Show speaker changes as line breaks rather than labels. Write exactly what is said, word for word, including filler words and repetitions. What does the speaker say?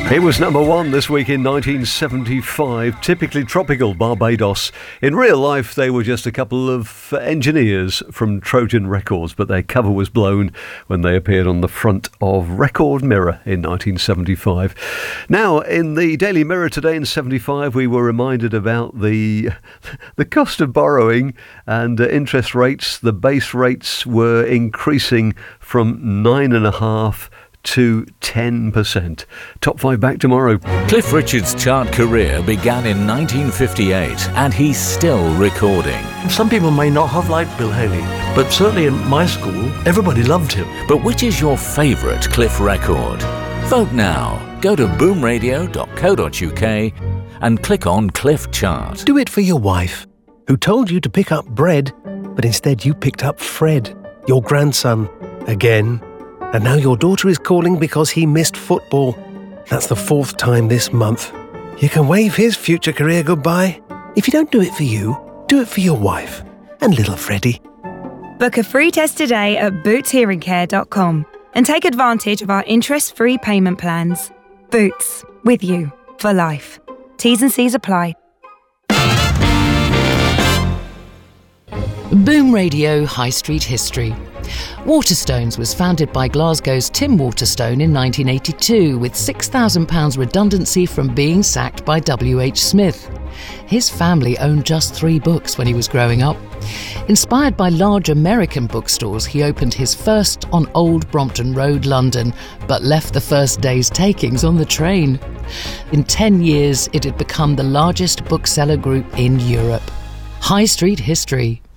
It was number one this week in nineteen seventy-five, typically tropical Barbados. In real life, they were just a couple of engineers from Trojan Records, but their cover was blown when they appeared on the front of Record Mirror in nineteen seventy-five. Now, in the Daily Mirror today in seventy-five, we were reminded about the the cost of borrowing and uh, interest rates. The base rates were increasing from nine and a half to ten percent. Top five back tomorrow.
Cliff Richard's chart career began in nineteen fifty-eight and he's still recording.
Some people may not have liked Bill Haley, but certainly in my school, everybody loved him.
But which is your favourite Cliff record? Vote now. Go to boom radio dot co dot uk and click on Cliff Chart.
Do it for your wife, who told you to pick up bread, but instead you picked up Fred, your grandson, again. And now your daughter is calling because he missed football. That's the fourth time this month. You can wave his future career goodbye. If you don't do it for you, do it for your wife and little Freddie.
Book a free test today at boots hearing care dot com and take advantage of our interest-free payment plans. Boots, with you for life. T's and C's apply.
Boom Radio High Street History. Waterstones was founded by Glasgow's Tim Waterstone in nineteen eighty-two with six thousand pounds redundancy from being sacked by W H Smith. His family owned just three books when he was growing up. Inspired by large American bookstores, he opened his first on Old Brompton Road, London, but left the first day's takings on the train. In ten years, it had become the largest bookseller group in Europe. High Street History.